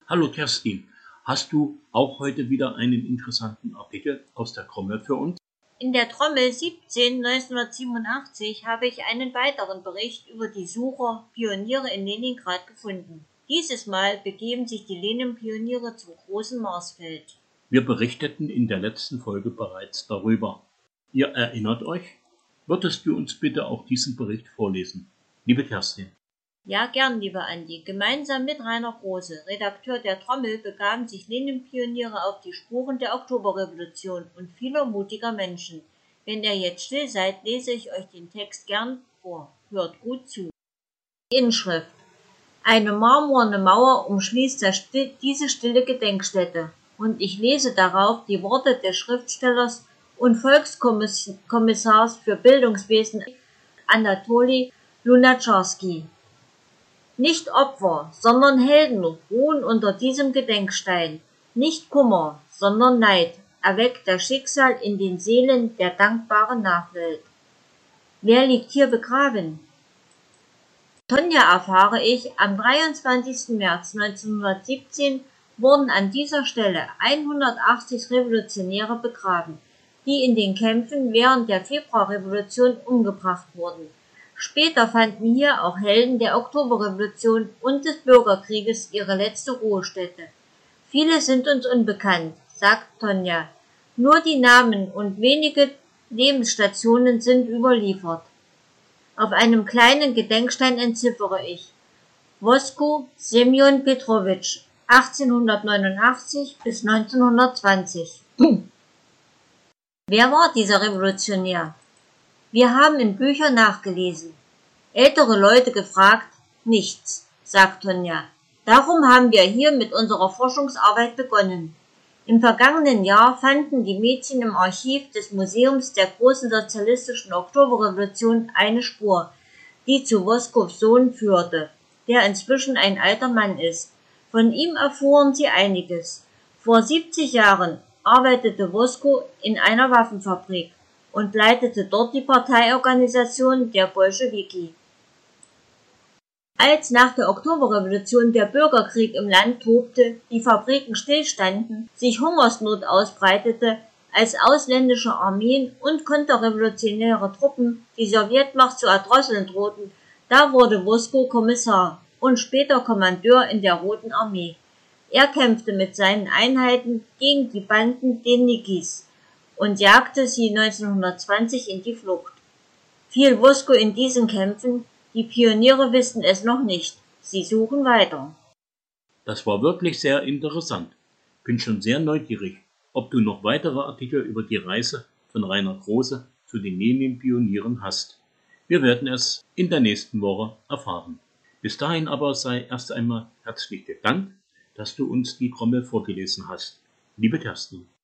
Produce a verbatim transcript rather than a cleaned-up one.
Hallo Kerstin, hast du auch heute wieder einen interessanten Artikel aus der Trommel für uns? In der Trommel siebzehn neunzehnhundertsiebenundachtzig habe ich einen weiteren Bericht über die Sucher Pioniere in Leningrad gefunden. Dieses Mal begeben sich die Lenin-Pioniere zum großen Marsfeld. Wir berichteten in der letzten Folge bereits darüber. Ihr erinnert euch? Würdest du uns bitte auch diesen Bericht vorlesen? Liebe Kerstin. Ja, gern, lieber Andi. Gemeinsam mit Rainer Große, Redakteur der Trommel, begaben sich Lenin-Pioniere auf die Spuren der Oktoberrevolution und vieler mutiger Menschen. Wenn ihr jetzt still seid, lese ich euch den Text gern vor. Hört gut zu. Die Inschrift. Eine marmorne Mauer umschließt das Still, diese stille Gedenkstätte, und ich lese darauf die Worte des Schriftstellers und Volkskommissars für Bildungswesen Anatoli Lunacharsky. Nicht Opfer, sondern Helden ruhen unter diesem Gedenkstein. Nicht Kummer, sondern Neid erweckt das Schicksal in den Seelen der dankbaren Nachwelt. Wer liegt hier begraben? Tonja erfahre ich, am dreiundzwanzigsten März neunzehnhundertsiebzehn wurden an dieser Stelle hundertachtzig Revolutionäre begraben, die in den Kämpfen während der Februarrevolution umgebracht wurden. Später fanden hier auch Helden der Oktoberrevolution und des Bürgerkrieges ihre letzte Ruhestätte. Viele sind uns unbekannt, sagt Tonja. Nur die Namen und wenige Lebensstationen sind überliefert. Auf einem kleinen Gedenkstein entziffere ich: Wosko Semjon Petrowitsch, achtzehnhundertneunundachtzig bis neunzehnhundertzwanzig. Wer war dieser Revolutionär? Wir haben in Büchern nachgelesen. Ältere Leute gefragt, nichts, sagt Tonja. Darum haben wir hier mit unserer Forschungsarbeit begonnen. Im vergangenen Jahr fanden die Mädchen im Archiv des Museums der großen sozialistischen Oktoberrevolution eine Spur, die zu Woskows Sohn führte, der inzwischen ein alter Mann ist. Von ihm erfuhren sie einiges. Vor siebzig Jahren arbeitete Wosko in einer Waffenfabrik und leitete dort die Parteiorganisation der Bolschewiki. Als nach der Oktoberrevolution der Bürgerkrieg im Land tobte, die Fabriken stillstanden, sich Hungersnot ausbreitete, als ausländische Armeen und konterrevolutionäre Truppen die Sowjetmacht zu erdrosseln drohten, da wurde Wosko Kommissar und später Kommandeur in der Roten Armee. Er kämpfte mit seinen Einheiten gegen die Banden Denikis und jagte sie neunzehnhundertzwanzig in die Flucht. Fiel Wosko in diesen Kämpfen? Die Pioniere wissen es noch nicht. Sie suchen weiter. Das war wirklich sehr interessant. Bin schon sehr neugierig, ob du noch weitere Artikel über die Reise von Rainer Große zu den Lenin-Pionieren hast. Wir werden es in der nächsten Woche erfahren. Bis dahin aber sei erst einmal herzlich gedankt, dass du uns die Trommel vorgelesen hast. Liebe Kerstin.